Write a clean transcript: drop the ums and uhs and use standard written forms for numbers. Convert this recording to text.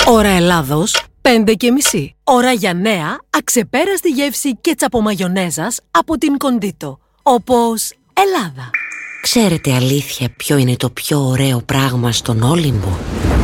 Ώρα Ελλάδος, 5:30. Ώρα για νέα, αξεπέραστη γεύση κέτσαπο μαγιονέζας από την Κοντίτο. Όπως Ελλάδα. Ξέρετε αλήθεια ποιο είναι το πιο ωραίο πράγμα στον Όλυμπο?